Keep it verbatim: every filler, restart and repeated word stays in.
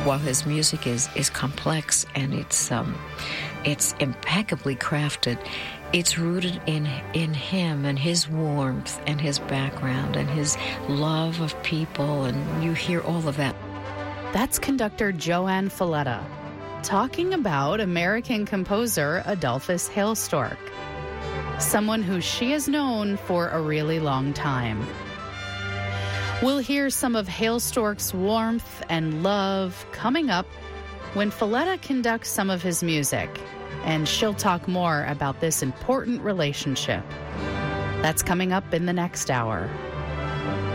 while his music is, is complex and it's um, it's impeccably crafted, it's rooted in in him and his warmth and his background and his love of people, and you hear all of that. That's conductor Joanne Falletta talking about American composer Adolphus Hailstork, someone who she has known for a really long time. We'll hear some of Hailstork's warmth and love coming up when Falletta conducts some of his music, and she'll talk more about this important relationship. That's coming up in the next hour.